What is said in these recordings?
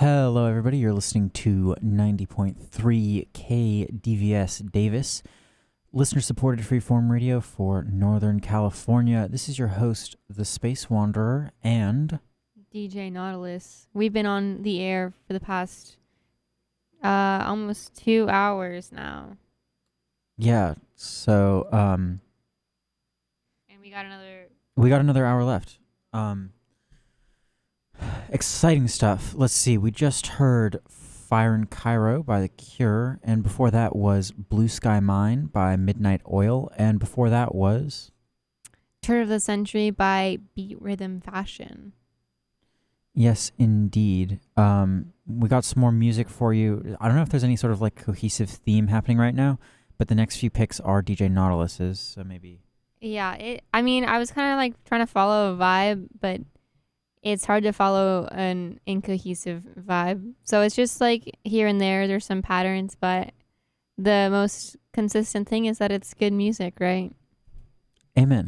Hello, everybody. You're listening to 90.3 KDVS Davis, listener supported freeform radio for Northern California. This is your host, The Space Wanderer, and DJ Nautilus. We've been on the air for the past almost 2 hours now. yeah, so And we got another hour left. Exciting stuff. Let's see. We just heard Fire in Cairo by The Cure, and before that was Blue Sky Mine by Midnight Oil, and before that was Turn of the Century by Beat Rhythm Fashion. Yes, indeed. We got some more music for you. I don't know if there's any sort of like cohesive theme happening right now, but the next few picks are DJ Nautilus's, so maybe. Yeah, I was kind of like trying to follow a vibe, but it's hard to follow an incohesive vibe. So it's just like here and there's some patterns, but the most consistent thing is that it's good music, right? Amen.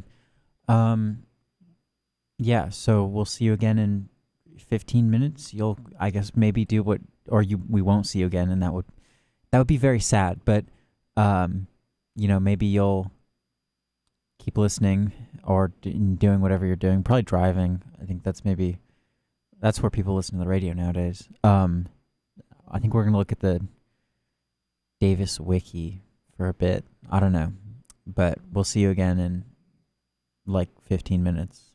Yeah, so we'll see you again in 15 minutes. You'll, I guess, maybe do what, or we won't see you again, and that would be very sad, but, maybe you'll keep listening or doing whatever you're doing, probably driving. I think that's where people listen to the radio nowadays. I think we're going to look at the Davis Wiki for a bit. I don't know, but we'll see you again in like 15 minutes.